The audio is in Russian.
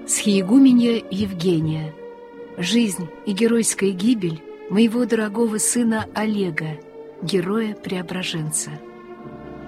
Схиегуменья Евгения. Жизнь и геройская гибель моего дорогого сына Олега, героя-преображенца.